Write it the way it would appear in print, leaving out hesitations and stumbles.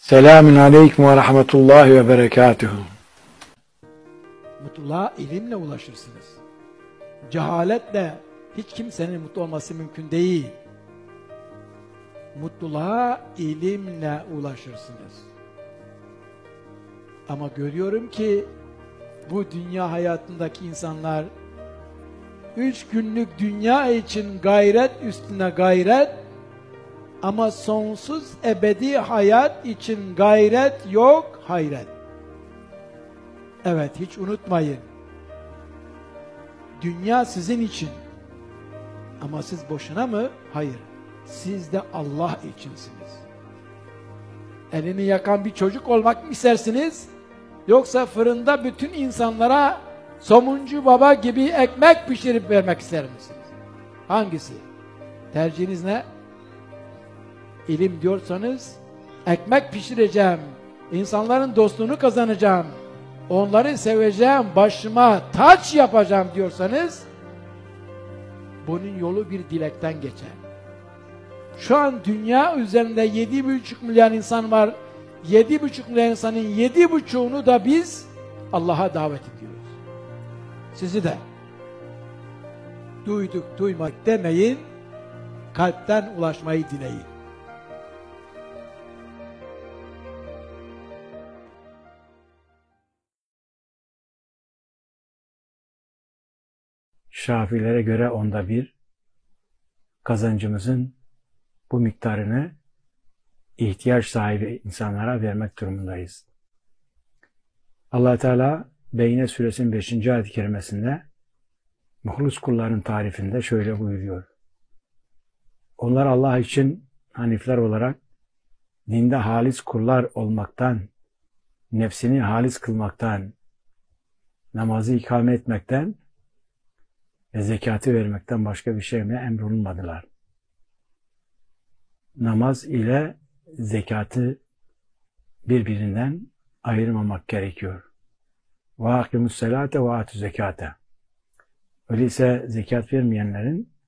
Selamun aleyküm ve rahmetullahi ve berekatuhu. Mutluluğa ilimle ulaşırsınız. Cehaletle hiç kimsenin mutlu olması mümkün değil. Mutluluğa ilimle ulaşırsınız. Ama görüyorum ki bu dünya hayatındaki insanlar 3 günlük dünya için gayret üstüne gayret, ama sonsuz ebedi hayat için gayret yok, hayret. Evet, hiç unutmayın. Dünya sizin için. Ama siz boşuna mı? Hayır. Siz de Allah içinsiniz. Elini yakan bir çocuk olmak mı istersiniz? Yoksa fırında bütün insanlara somuncu baba gibi ekmek pişirip vermek ister misiniz? Hangisi? Tercihiniz ne? İlim diyorsanız, ekmek pişireceğim, insanların dostluğunu kazanacağım, onları seveceğim, başıma taç yapacağım diyorsanız, bunun yolu bir dilekten geçer. Şu an dünya üzerinde 7,5 milyar insan var. 7,5 milyar insanın 7,5'unu da biz Allah'a davet ediyoruz. Sizi de duyduk duymadık demeyin, kalpten ulaşmayı dileyin. Şafilere göre 1/10 kazancımızın bu miktarını ihtiyaç sahibi insanlara vermek durumundayız. Allah Teala Beyne Suresinin 5. ayet-i kerimesinde muhlus kulların tarifinde şöyle buyuruyor. Onlar Allah için hanifler olarak dinde halis kullar olmaktan, nefsini halis kılmaktan, namazı ikame etmekten ve zekatı vermekten başka bir şeyle emrolunmadılar. Namaz ile zekatı birbirinden ayırmamak gerekiyor. وَاَقِمُ السَّلَاةَ وَاَتُ زَكَاةَ. Öyleyse zekat vermeyenlerin